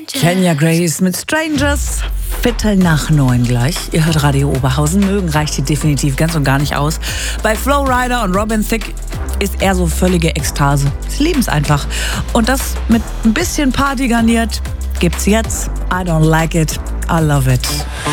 Kenya Grace mit Strangers. 8:45 gleich. Ihr hört Radio Oberhausen. Mögen reicht hier definitiv ganz und gar nicht aus. Bei Flo Rida und Robin Thicke ist eher so völlige Ekstase. Sie lieben es einfach. Und das mit ein bisschen Party garniert gibt's jetzt. I don't like it, I love it.